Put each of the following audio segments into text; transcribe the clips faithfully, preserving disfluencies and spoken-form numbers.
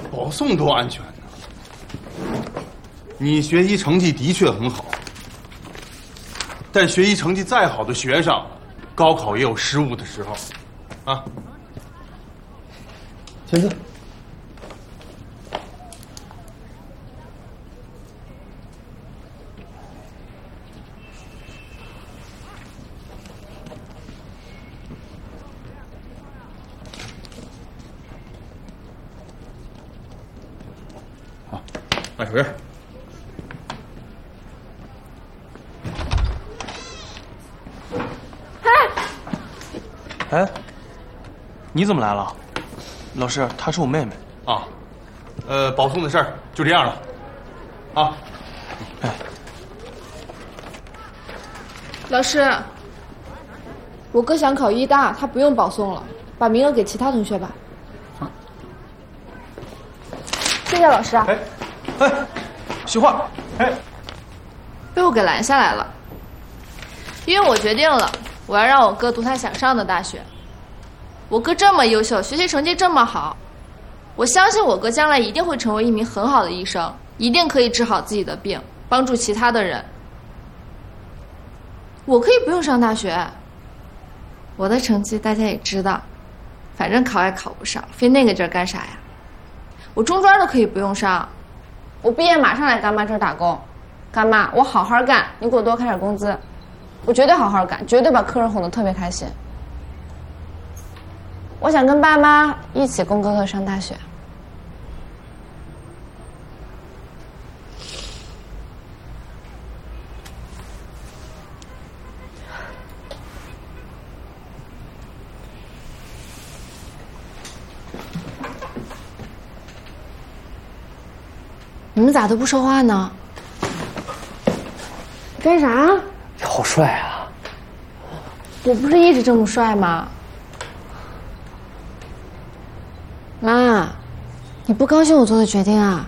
保送多安全呢？你学习成绩的确很好，但学习成绩再好的学生，高考也有失误的时候，啊。签字。好，来手印。 哎，你怎么来了？老师，她是我妹妹。 啊，呃，保送的事儿就这样了，啊。 哎， 老师，我哥想考医大，他不用保送了，把名额给其他同学吧。 啊， 谢谢老师啊。 哎，哎，徐画，哎， 被我给拦下来了，因为我决定了。我要让我哥读他想上的大学。我哥这么优秀，学习成绩这么好，我相信我哥将来一定会成为一名很好的医生，一定可以治好自己的病，帮助其他的人。我可以不用上大学，我的成绩大家也知道，反正考也考不上，费那个劲儿干啥呀？我中专都可以不用上，我毕业马上来干妈这儿打工。干妈，我好好干，你给我多开点工资。我绝对好好干，绝对把客人哄得特别开心。我想跟爸妈一起供哥哥上大学。你们咋都不说话呢？干啥？ 你好帅啊！ 我不是一直这么帅吗？妈，你不高兴我做的决定啊？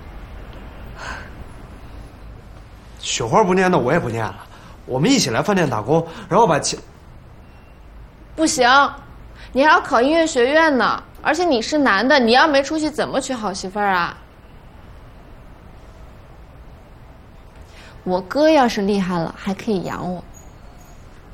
雪花不念，那我也不念了。我们一起来饭店打工，然后把钱…… 不行，你还要考音乐学院呢，而且你是男的，你要没出息怎么娶好媳妇儿啊？我哥要是厉害了，还可以养我。